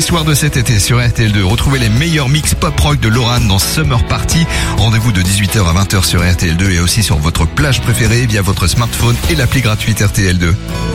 soirs de cet été sur RTL2. Retrouvez les meilleurs mix pop-rock de Lorraine dans Summer Party. Rendez-vous de 18h à 20h sur RTL2 et aussi sur votre plage préférée via votre smartphone et l'appli gratuite RTL2.